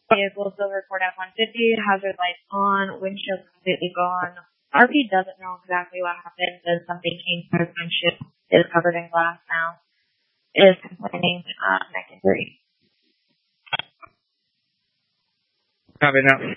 Vehicle silver Ford F-150, hazard lights on, windshield completely gone. RP doesn't know exactly what happened, as something changed his windshield is covered in glass now. Is complaining neck injury. Copy now.